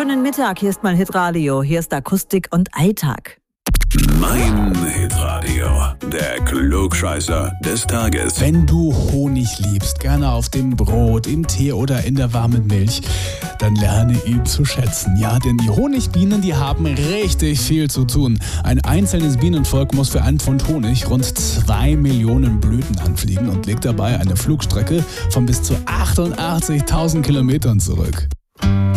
Schönen Mittag, hier ist mein Hitradio, hier ist Akustik und Alltag. Mein Hitradio, der Klugscheißer des Tages. Wenn du Honig liebst, gerne auf dem Brot, im Tee oder in der warmen Milch, dann lerne ihn zu schätzen. Ja, denn die Honigbienen, die haben richtig viel zu tun. Ein einzelnes Bienenvolk muss für einen Pfund Honig rund 2 Millionen Blüten anfliegen und legt dabei eine Flugstrecke von bis zu 88.000 Kilometern zurück.